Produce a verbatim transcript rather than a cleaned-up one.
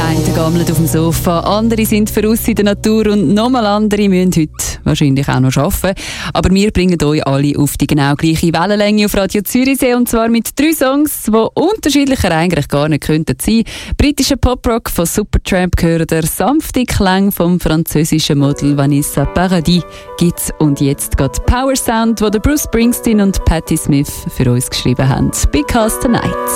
einen gammeln auf dem Sofa, andere sind voraus in der Natur und nochmal andere müssen heute wahrscheinlich auch noch arbeiten. Aber wir bringen euch alle auf die genau gleiche Wellenlänge auf Radio Zürichsee, und zwar mit drei Songs, die unterschiedlicher eigentlich gar nicht könnten sein. Britischer Poprock von Supertramp gehört, der sanfte Klang vom französischen Model Vanessa Paradis gibt's, und jetzt geht Power Sound, wo der Bruce Springsteen und Patti Smith für uns geschrieben haben. Because Tonight.